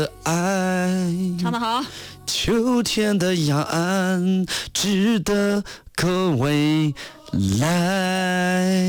爱唱得好。 秋天的雅安值得各位来。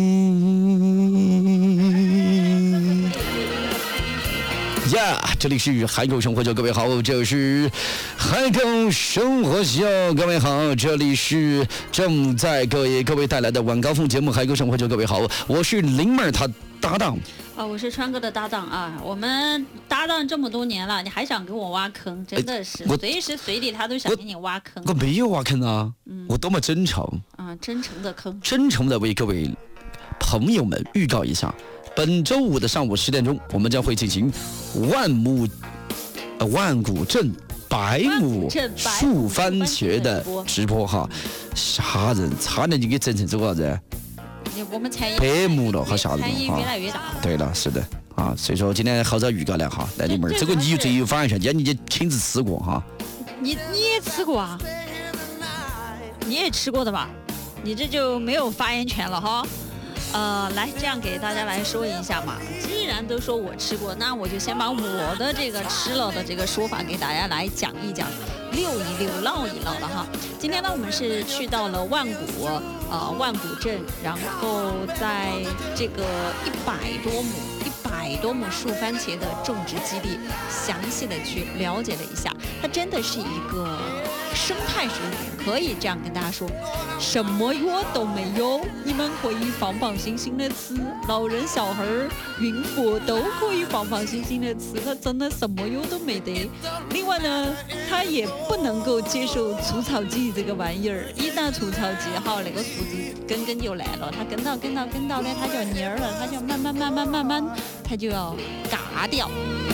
这里是海口生活秀，各位好，这是海口生活秀，各位好，这里是正在给各位带来的晚高峰节目海口生活秀，各位好，我是林妹她搭档啊，我是川哥的搭档啊，我们搭档这么多年了，你还想给我挖坑，真的是随时随地他都想给你挖坑。 我没有挖坑啊，我多么真诚啊，真诚的坑， 真诚的为各位朋友们预告一下。本周五的上午10点钟，我们将会进行万古镇百亩树番茄的直播哈，吓人，差点就给整成这个啥子？ 我们产业百亩了，好吓人哈！越来越大。 对了，是的啊，所以说今天好早预告了哈，来你们这个你最有发言权，今天你就亲自吃过哈。 你也吃过啊？你也吃过的吧？你这就没有发言权了哈。来这样给大家来说一下嘛。既然都说我吃过，那我就先把我的这个吃了的这个说法给大家来讲一讲，溜一溜，唠一唠了哈。今天呢，我们是去到了万古镇，然后在这个100多亩树番茄的种植基地，详细的去了解了一下，它真的是一个生态水果，可以这样跟大家说，什么药都没有，你们可以放放心心的吃，老人小孩孕妇都可以放放心心的吃，它真的什么药都没得。另外呢，它也不能够接受除草剂这个玩意儿，一旦除草剂好，那个树枝根就来了，它跟到呢，它就蔫儿了，它就慢慢它就要嘎掉。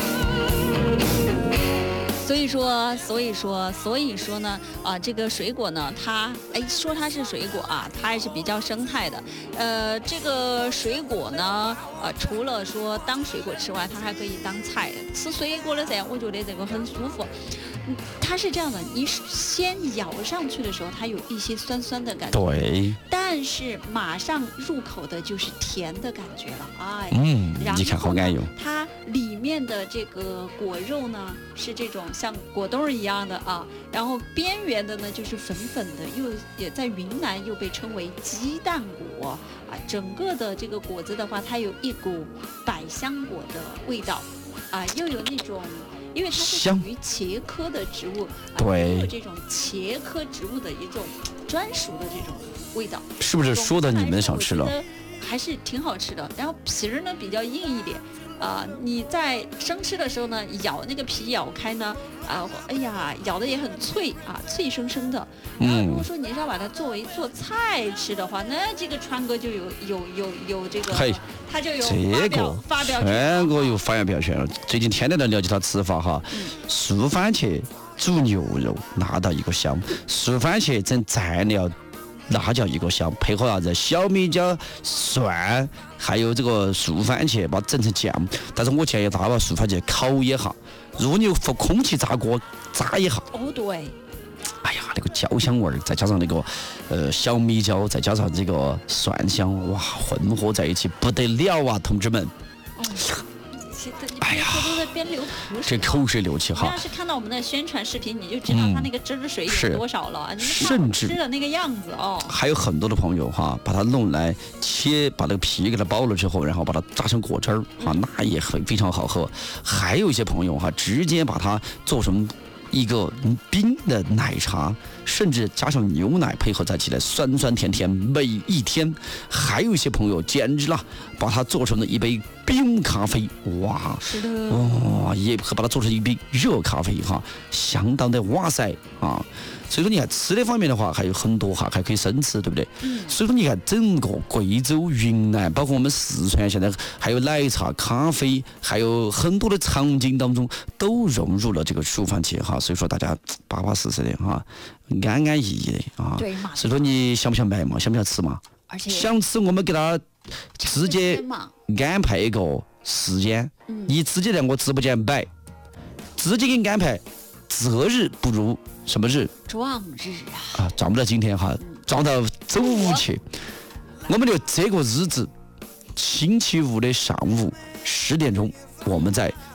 所以说呢，这个水果呢，它说它是水果啊，它还是比较生态的。这个水果呢，除了说当水果吃外，它还可以当菜。吃水果的人，我觉得这个很舒服。它是这样的，你先咬上去的时候，它有一些酸酸的感觉，对，但是马上入口的就是甜的感觉了，然后你看好安用。 它里面的这个果肉呢，是这种像果冻一样的啊，然后边缘的呢就是粉粉的，也在云南又被称为鸡蛋果啊。整个的这个果子的话，它有一股百香果的味道啊，又有那种。因为它是属于茄科的植物， 对， 有这种茄科植物的一种专属的这种味道， 是不是说的你们想吃了？ 还是挺好吃的。然后皮儿呢比较硬一点，你在生吃的时候呢，咬那个皮咬开呢，咬的也很脆啊，脆生生的。然后如果说你是要把它作为做菜吃的话，那这个川哥就有这个。他就有发表全国有发表权了。最近天天在了解他吃法哈，素番茄煮牛肉那到一个香，素番茄整蘸料那叫一个香，配合啥子小米椒、蒜，还有这个素番茄，把它整成酱。但是我建议大家把素番茄烤一下，如果你用空气炸锅炸一下。 哦，对。 哎呀，那个焦香味儿，再加上那个小米椒，再加上这个蒜香，哇，混合在一起不得了啊，同志们！哎呀，这口水流起哈！ 要是看到我们的宣传视频，你就知道它那个汁水有多少了。 甚至吃的那个样子哦。 还有很多的朋友哈，把它弄来把那个皮给它剥了之后，然后把它榨成果汁儿啊，那也非常好喝。还有一些朋友哈，直接把它做成一个冰的奶茶，甚至加上牛奶配合在一起来，酸酸甜甜美一天。还有一些朋友简直了，把它做成了一杯冰咖啡，哇， 是的， 哇，也把它做成一杯热咖啡哈，相当的哇塞啊！所以说你看吃的方面的话还有很多哈，还可以生吃，对不对？所以说你看整个贵州、云南，包括我们四川，现在还有奶茶、咖啡，还有很多的场景当中都融入了这个熟番茄哈。所以说大家巴巴适适的哈，安安逸逸的啊。 对嘛。 所以说你想不想买嘛？想不想吃嘛？ 而且想吃我们给他直接安排一个时间，你直接在我直播间摆，直接给你安排。择日不如什么日？ 撞日啊！ 撞不到今天哈，撞到周五去。我们就这个日子，星期五的上午10点钟，我们在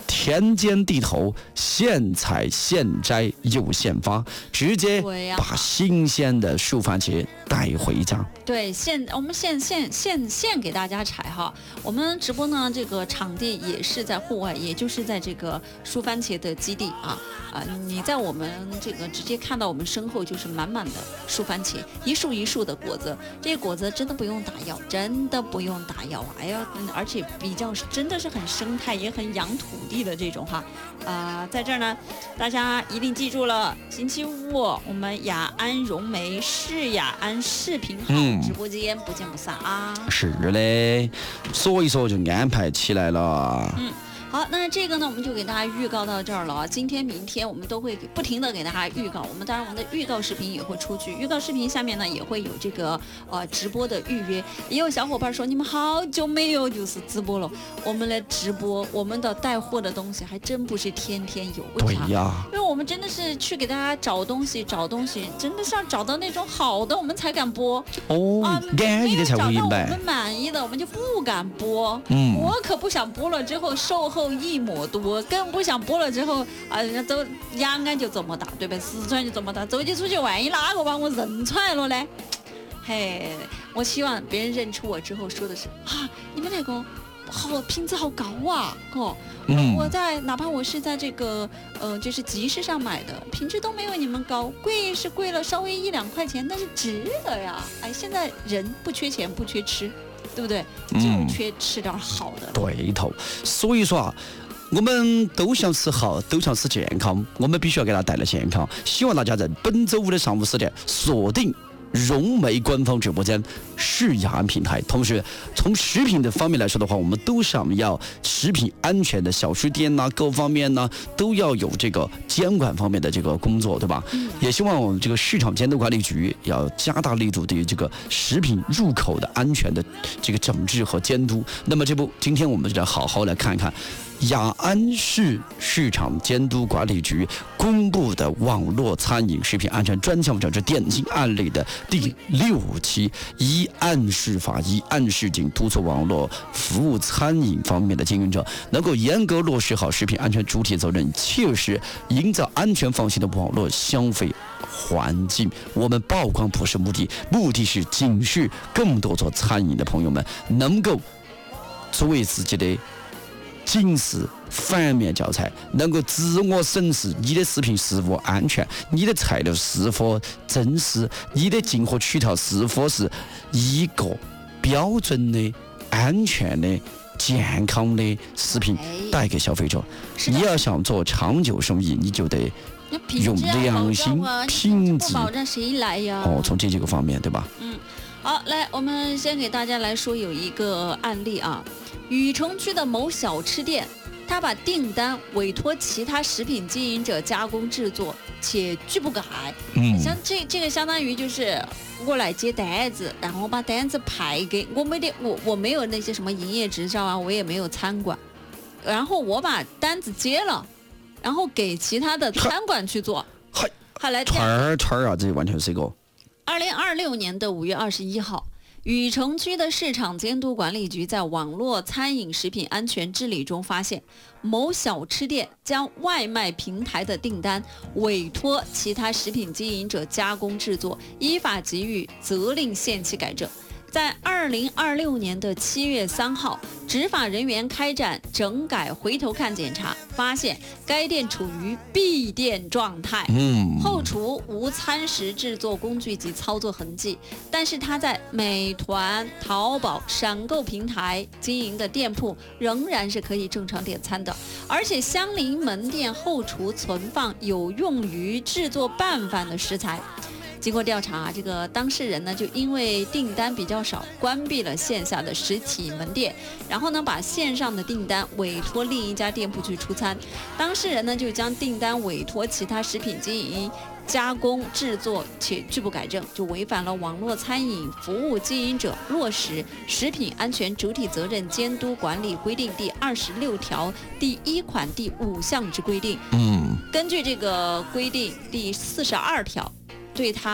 田间地头，现采现摘又现发，直接把新鲜的熟番茄带回家。 对，我们现给大家采哈。我们直播呢，这个场地也是在户外，也就是在这个熟番茄的基地啊。你在我们这个直接看到我们身后就是满满的熟番茄，一束一束的果子，这果子真的不用打药，真的不用打药。哎呀，而且比较真的是很生态，也很养土地的这种哈。在这儿呢，大家一定记住了，星期五我们雅安融媒市雅安视频号直播间不见不散啊！ 是嘞，所以说就安排起来了。 好，那这个呢，我们就给大家预告到这儿了。今天、明天我们都会不停的给大家预告。当然我们的预告视频也会出去，预告视频下面呢也会有这个直播的预约。也有小伙伴说你们好久没有就是直播了，我们来直播，我们的带货的东西还真不是天天有。 对呀， 因为我们真的是去给大家找东西，真的是要找到那种好的我们才敢播。 安逸的才会明白。 我们满意的我们就不敢播。我可不想播了之后售后一抹多，更不想播了之后人家都雅安就这么大，对吧？四川就这么大，走起出去万一哪个把我认出来了呢？嘿，我希望别人认出我之后说的是你们那个好品质好高啊，我哪怕我是在这个就是集市上买的，品质都没有你们高，贵是贵了稍微1-2块钱，但是值得呀。现在人不缺钱不缺吃，对不对？就缺吃点好的。 对头，所以说我们都想吃好，都想吃健康，我们必须要给大家带来健康。希望大家在本周五的上午10点锁定融媒官方直播间是雅安平台。同时从食品的方面来说的话，我们都想要食品安全的小吃店各方面都要有这个监管方面的这个工作，对吧？也希望我们这个市场监督管理局要加大力度对于这个食品入口的安全的这个整治和监督。那么今天我们就来好好来看一看雅安市市场监督管理局公布的网络餐饮食品安全专项整治典型案例的第6期，一案释法，一案示警，督促网络服务餐饮方面的经营者能够严格落实好食品安全主体责任，切实营造安全放心的网络消费环境。我们曝光不是目的，目的是警示更多做餐饮的朋友们能够作为自己的警示反面教材，能够自我审视你的食品是否安全，你的材料是否真实，你的进货渠道是否是一个标准的、安全的、健康的食品带给消费者。你要想做长久生意，你就得用良心、品质保障谁来呀？ 从这几个方面，对吧？ 好，来，我们先给大家来说有一个案例啊。禹城区的某小吃店，他把订单委托其他食品经营者加工制作，且拒不改。像这个相当于就是我来接单子，然后把单子派给我没有那些什么营业执照啊，我也没有餐馆，然后我把单子接了，然后给其他的餐馆去做。还来串啊，这完全是一个。 2026年的5月21号。禹城区的市场监督管理局在网络餐饮食品安全治理中发现，某小吃店将外卖平台的订单委托其他食品经营者加工制作，依法给予责令限期改正。在2026年的7月3号，执法人员开展整改回头看检查，发现该店处于闭店状态，后厨无餐食制作工具及操作痕迹，但是他在美团、淘宝、闪购平台经营的店铺仍然是可以正常点餐的，而且相邻门店后厨存放有用于制作拌饭的食材。经过调查，这个当事人呢就因为订单比较少，关闭了线下的实体门店，然后呢把线上的订单委托另一家店铺去出餐。当事人呢就将订单委托其他食品经营加工制作且拒不改正，就违反了网络餐饮服务经营者落实食品安全主体责任监督管理规定第26条第1款第5项之规定。根据这个规定第42条，对他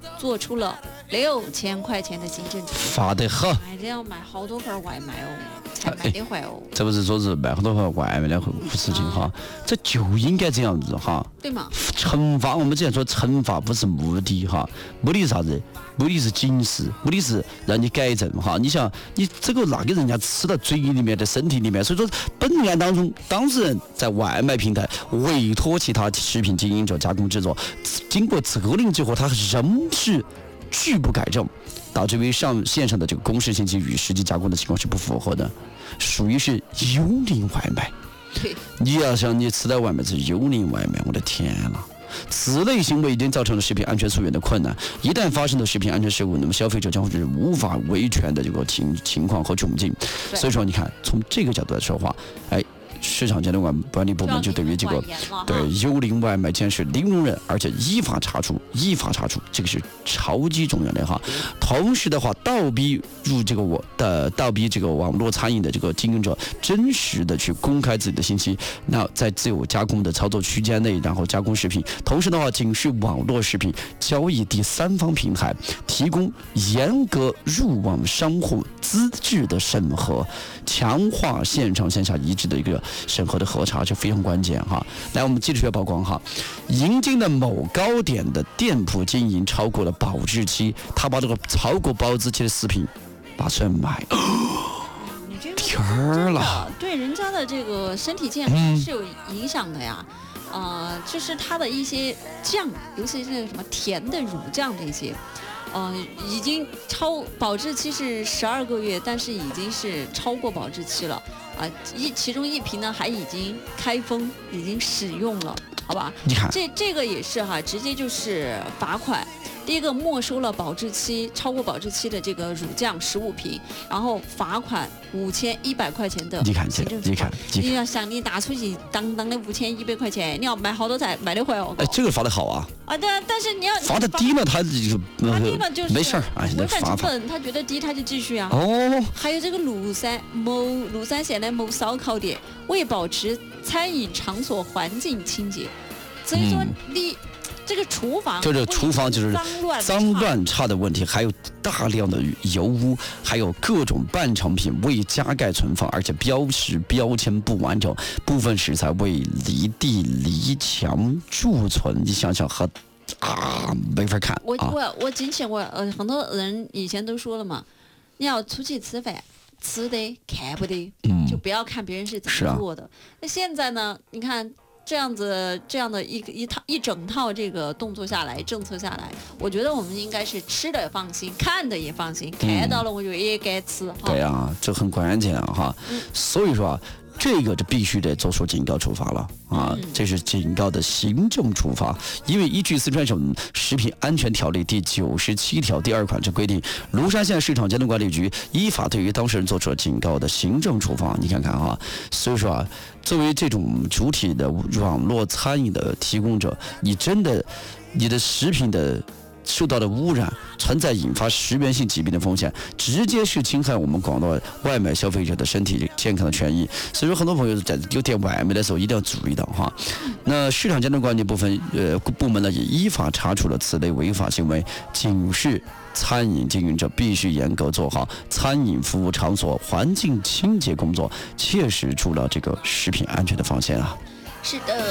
做出了6000块钱的行政处罚， 罚得很。 还得要买好多份外卖哦，才卖得坏哦。 这不是说是卖很多份外卖的事情哈，这就应该这样子哈。 对嘛？ 惩罚我们之前说惩罚不是目的哈，目的是啥子？目的是警示，目的是让你改正哈。你想，你这个那给人家吃到嘴里面的身体里面，所以说本案当中，当事人在外卖平台委托其他食品经营者加工制作，经过责令之后，他仍是拒不改正，导致于线上的这个公示信息与实际加工的情况是不符合的，属于是幽灵外卖。 对， 你要想你吃的外卖是幽灵外卖，我的天呐！此类行为已经造成了食品安全溯源的困难，一旦发生了食品安全事故，那么消费者将会是无法维权的这个情况和窘境。所以说，你看从这个角度来说话，市场监督管理部门就对于这个幽灵外卖监视零容忍，而且依法查处，这个是超级重要的哈。同时的话，倒逼这个网络餐饮的这个经营者真实的去公开自己的信息，那在自有加工的操作区间内，然后加工食品。同时的话，警示网络食品交易第三方平台提供严格入网商户资质的审核，强化线上线下一致的一个审核的核查，就非常关键哈。来，我们继续曝光哈，银津的某糕点的店铺经营超过了保质期，他把这个超过保质期的食品拿出来卖，天儿了， 对人家的这个身体健康是有影响的呀。就是它的一些酱，尤其是什么甜的乳酱这些，已经保质期是12个月，但是已经是超过保质期了啊！其中一瓶呢还已经开封，已经使用了，好吧？ 你看， 这个也是哈，直接就是罚款。第一个没收了超过保质期的这个乳酱15瓶，然后罚款5100块钱的。 你看， 你要想你拿出去当的5100块钱，你要卖好多才卖得回哦。 这个罚得好啊！ 对，但是你要罚的低了，他低了就是没事儿啊， 违反成本，他觉得低他就继续啊。还有这个庐山县的某烧烤店为保持餐饮场所环境清洁，所以说你。这个厨房就是脏乱差的问题，还有大量的油污，还有各种半成品未加盖存放，而且标签不完整，部分食材未离地离墙贮存。你想想没法看。 我之前很多人以前都说了嘛，你要出去吃饭，吃的看不得，就不要看别人是怎么做的。那现在呢，你看。这样的一整套这个动作下来，政策下来，我觉得我们应该是吃的放心，看的也放心，看到了我就也该吃。 对啊，这很关键哈。所以说这个就必须得做出警告处罚了啊！这是警告的行政处罚，因为依据四川省食品安全条例第97条第2款之规定，庐山县市场监督管理局依法对于当事人做出了警告的行政处罚。你看看啊，所以说作为这种主体的网络餐饮的提供者，你的食品的受到的污染，存在引发食源性疾病的风险，直接是侵害我们广大外卖消费者的身体健康的权益。所以说，很多朋友在有点外卖的时候一定要注意到哈。那市场监督管理部门呢，也依法查处了此类违法行为，警示餐饮经营者必须严格做好餐饮服务场所环境清洁工作，切实筑牢这个食品安全的防线啊。 是的。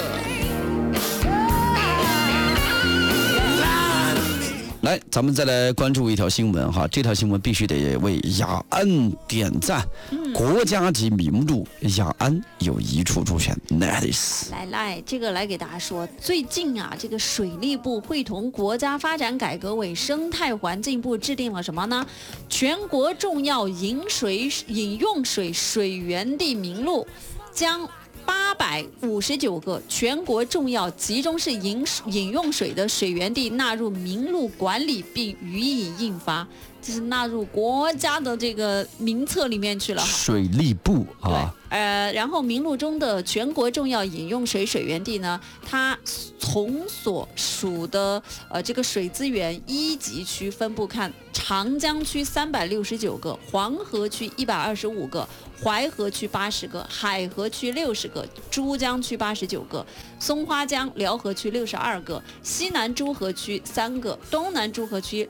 来，咱们再来关注一条新闻哈，这条新闻必须得为雅安点赞，国家级名录，雅安有一处入选 Nice。 来，这个来给大家说，最近啊，这个水利部会同国家发展改革委、生态环境部制定了什么呢？全国重要饮用水水源地名录，将859个全国重要集中式饮用水的水源地纳入名录管理，并予以印发。 就是纳入国家的这个名册里面去了哈。 水利部啊。 然后名录中的全国重要饮用水水源地呢，它从所属的这个水资源1级区分布看，长江区369个，黄河区125个，淮河区80个，海河区60个，珠江区89个，松花江辽河区62个，西南诸河区3个，东南诸河区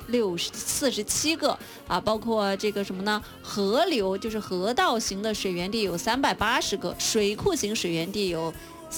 47个啊，包括这个什么呢？河流就是河道型的水源地有380个，水库型水源地有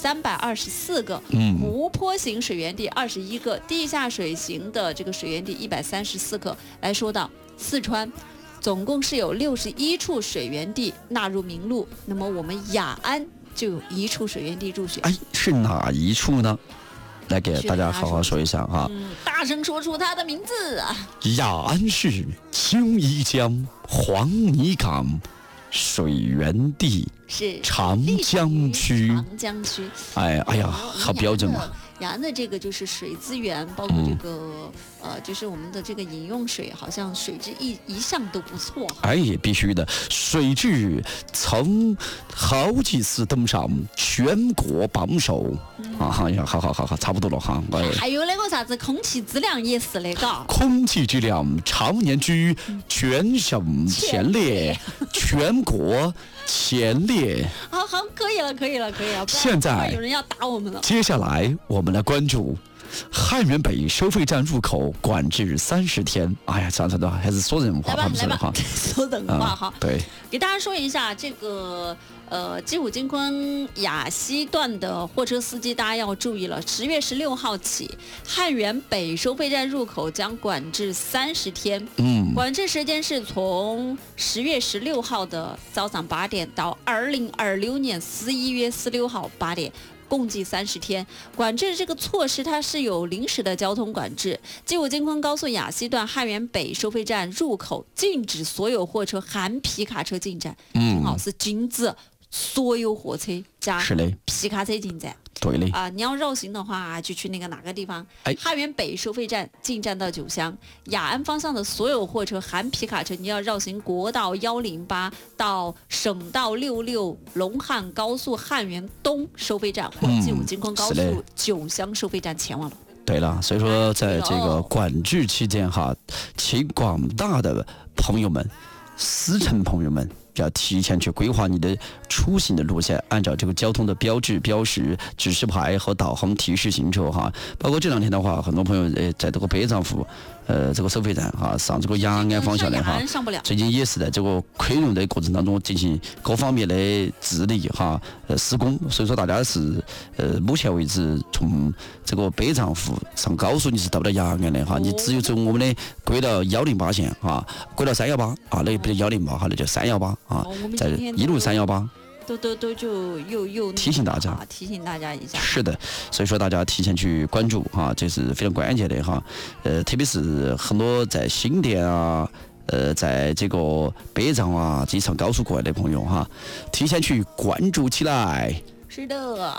324个，湖泊型水源地21个，地下水型的这个水源地134个。来说到四川，总共是有61处水源地纳入名录，那么我们雅安就有1处水源地入选。 哎，是哪一处呢？来给大家好好说一下哈。 大声说出它的名字啊！ 雅安市秋宜江黄泥岗水源地是长江区。 长江区。 哎呀，好标准啊！ 雅安的这个就是水资源，包括这个就是我们的这个饮用水，好像水质一向都不错。 哎，必须的，水质曾好几次登上全国榜首。哎呀，好，差不多了哈。 还有那个啥子空气质量也是那个， 空气质量常年居全省前列，全国前列。 好，可以了。 现在有人要打我们了。 接下来我们来关注汉源北收费站入口管制30天。哎呀，这还是说人话， 来吧， 哈， 说人话哈。 对， 给大家说一下这个吉武金昆雅西段的货车司机，大家要注意了，10月16号起，汉源北收费站入口将管制30天。管制时间是从10月16号的早上8点到2026年11月16号8点。共计30天。管制这个措施它是有临时的交通管制。吉武金昆高速雅西段汉源北收费站入口禁止所有货车含皮卡车进站。是禁止所有货车加皮卡车进站。 对嘞。 你要绕行的话，就去那个哪个地方？汉源北收费站进站到九乡。雅安方向的所有货车含皮卡车，你要绕行国道108到省道66龙汉高速汉源东收费站或吉武金昆高速九乡收费站前往了。 对了，所以说在这个管制期间哈，请广大的朋友们、司乘朋友们要提前去规划你的出行的路线，按照这个交通的标志、标识、指示牌和导航提示行车哈。包括这两天的话，很多朋友在这个北丈夫这个收费站哈上这个雅安方向的哈，最近也是在这个亏容的过程当中进行各方面的治理哈施工，所以说大家是目前为止从这个北丈夫上高速你是到不了雅安的哈，你只有从我们的轨道108线哈，轨道318啊，那不叫108哈，那叫318啊，在一路318。 都就又提醒大家一下。 是的，所以说大家提前去关注哈，这是非常关键的哈。特别是很多在新店啊，在这个北丈啊这一场高速过来的朋友哈，提前去关注起来。 是的。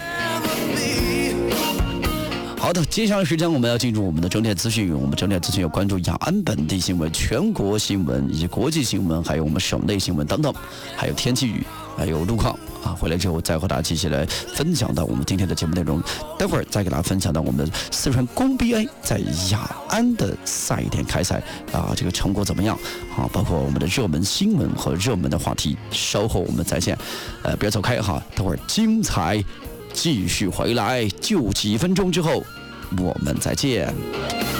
好的，接下来时间我们要进入我们的整点资讯。我们整点资讯要关注雅安本地新闻、全国新闻以及国际新闻，还有我们省内新闻等等，还有天气预，还有路况啊。回来之后再和大家一起来分享到我们今天的节目内容。待会儿再给大家分享到我们的四川工 BA 在雅安的赛点开赛啊，这个成果怎么样啊？包括我们的热门新闻和热门的话题，稍后我们再见。不要走开哈，待会儿精彩继续回来，就几分钟之后我们再见。